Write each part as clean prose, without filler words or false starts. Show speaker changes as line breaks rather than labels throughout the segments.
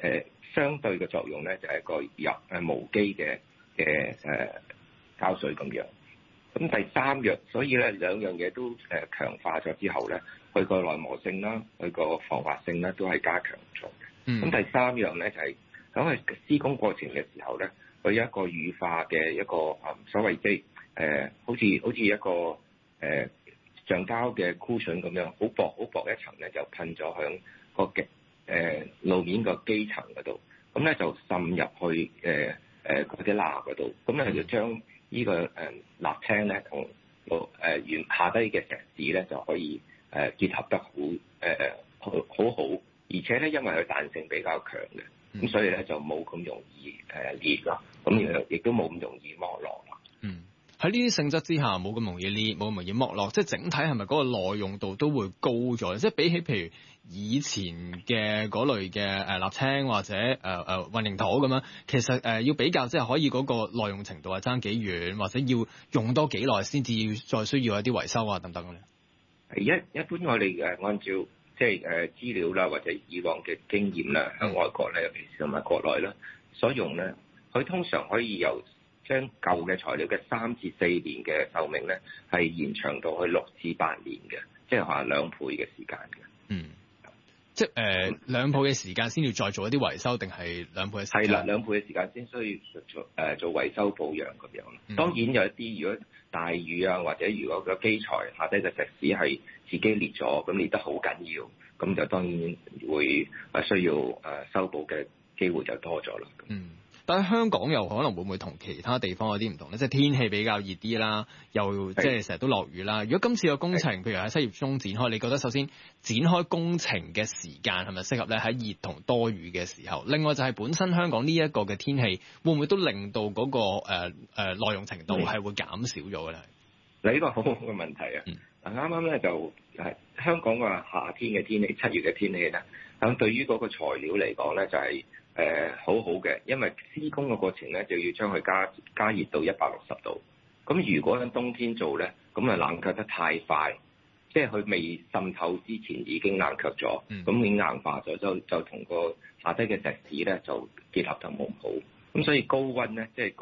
相對嘅作用咧就係個無機嘅膠水咁樣。咁第三樣，所以咧兩樣嘢都強化咗之後咧，佢個耐磨性啦，佢個防滑性咧都係加強咗嘅。咁第三樣咧就係喺佢施工過程嘅時候咧，佢有一個乳化嘅一個所謂即係好似一個橡膠嘅 cushion 咁樣，好薄一層咧就噴咗響個路面個基層嗰度，咁咧就滲入去嗰啲罅嗰度，咁咧就將呢個瀝青咧同下低嘅石屎咧就可以結合得好好，而且咧因為佢彈性比較強嘅，咁所以咧就冇咁容易裂啦，咁亦都冇咁容易剝落啦。
喺呢啲性質之下，冇咁容易裂，冇咁容易剝落，即係整體係咪嗰個耐用度都會高咗？即係比起譬如以前嘅嗰類嘅瀝青或者混凝土咁樣，其實要比較即係可以嗰個耐用程度係爭幾遠，或者要用多幾耐先至再需要一啲維修啊等等嘅咧？
一般我哋按照即係資料啦，或者以往嘅經驗啦，喺外國咧，尤其是同埋國內啦，所用咧，佢通常可以由將舊嘅材料嘅3至4年嘅壽命咧，係延長到去6至8年嘅，即係話2倍嘅時間嘅。
即係2倍嘅時間先要再做一啲維修，定係2倍嘅時間？係啦
，2倍嘅時間先需要做維修保養咁樣。當然有一啲如果大雨啊，或者如果個基材下低嘅石屎係自己裂咗，咁裂得好緊要，咁就當然會需要修補嘅機會就多咗啦。
但係香港又可能會唔會同其他地方有啲唔同咧？即係天氣比較熱啲啦，又即係成日都落雨啦。如果今次個工程，譬如喺7月中展開，你覺得首先展開工程嘅時間係咪適合咧？喺熱同多雨嘅時候，另外就係本身香港呢一個嘅天氣，會唔會都令到嗰個耐用程度係會減少咗嘅咧？
你呢個好好嘅問題啊！啱啱咧就係香港個夏天嘅天氣，7月嘅天氣咧，咁對於嗰個材料嚟講咧就係好好嘅，因為施工嘅過程咧就要將佢加熱到160度。咁如果喺冬天做咧，咁啊冷卻得太快，即係佢未滲透之前已經冷卻咗，咁已經硬化咗，就同個下低嘅石屎咧就結合得冇咁好。咁所以高溫咧，即係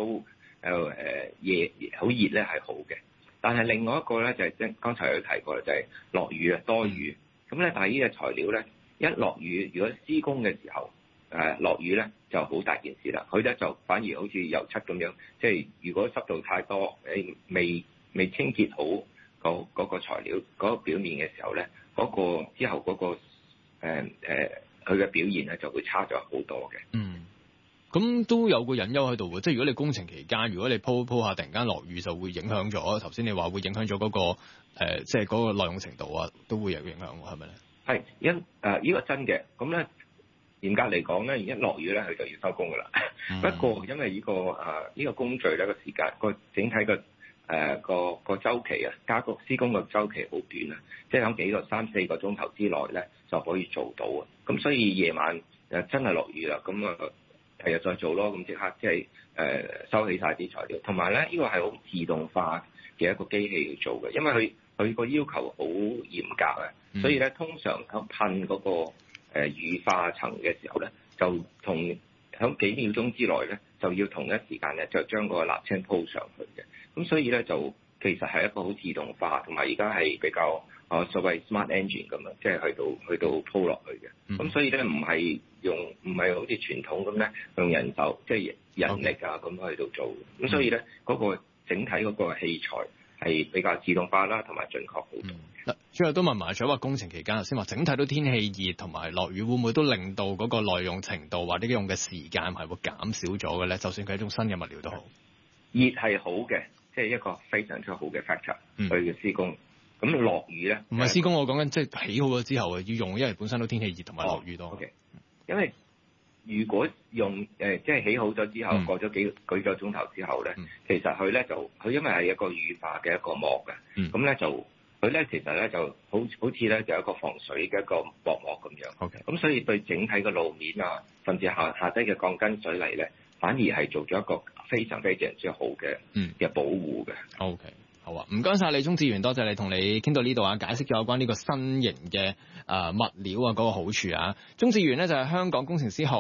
好熱咧係好嘅。但係另外一個咧就係即剛才有提過，就係落雨啊，多雨。咁咧，但係呢個材料咧一落雨，如果施工嘅時候落雨咧就好大件事啦。佢咧就反而好似油漆咁樣，即係如果濕度太多，未清潔好嗰個材料嗰個表面嘅時候咧，嗰個之後嗰個佢嘅表現咧就會差咗好多嘅。
咁都有個隱憂喺度喎，即係如果你工程期間，如果你鋪下突然間落雨，就會影響咗頭先你話會影響咗嗰個即係嗰個耐用程度啊，都會有影響喎，係咪咧？係
呢個真嘅。咁咧嚴格嚟講咧，一落雨咧佢就要收工噶啦。不過因為呢個工序咧個時間整體個週期啊，加個施工個週期好短啊，即係喺3-4個鐘頭之內咧就可以做到啊。咁所以夜晚真係落雨啦，咁第日再做咯，咁即刻即係收起晒啲材料，同埋咧呢個係好自動化嘅一個機器去做嘅，因為佢個要求好嚴格啊，所以咧通常喺噴嗰個乳化層嘅時候咧，就同喺幾秒鐘之內咧就要同一時間咧就將個瀝青鋪上去嘅，咁所以咧就其實係一個好自動化，同埋而家係比較所謂 smart engine 咁樣，即係去到鋪落去嘅，咁所以咧唔係好似傳統咁咧用人手即係人力啊咁去到做，咁所以咧嗰個整體嗰個器材係比較自動化啦，同埋準確好多。
最後都問埋咗話工程期間頭先話整體都天氣熱同埋落雨，會唔會都令到嗰個耐用程度或者用嘅時間係會減少咗嘅咧？就算佢係一種新嘅物料都好，
熱係好嘅，即係一個非常之好嘅 factor 去嘅施工。咁落雨咧，
唔係施工，我講緊即係起好咗之後要用，因為本身都天氣熱同埋落雨多。
因為如果用即係起好咗之後，過咗幾個鐘頭之後咧，其實佢咧就佢因為係一個乳化嘅一個膜嘅，咁咧就佢咧其實咧就好似咧就一個防水嘅一個薄膜咁樣。咁所以對整體嘅路面啊，甚至下低嘅鋼筋水泥咧，反而係做咗一個非常非常之好嘅保護嘅。
好啊，唔該晒你，鍾志源，多謝你同你傾到呢度啊，解釋咗有關呢個新型嘅物料啊嗰個好處啊。鍾志源咧就係香港工程師學